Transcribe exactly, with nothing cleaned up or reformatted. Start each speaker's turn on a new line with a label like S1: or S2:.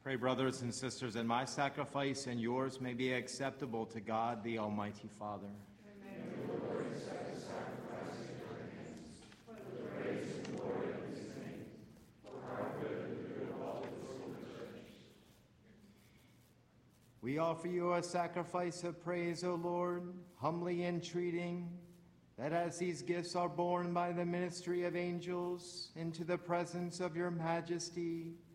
S1: Pray, brothers and sisters, that my sacrifice and yours may be acceptable to God, the Almighty Father. We offer you a sacrifice of praise, O Lord, humbly entreating that as these gifts are borne by the ministry of angels into the presence of your majesty,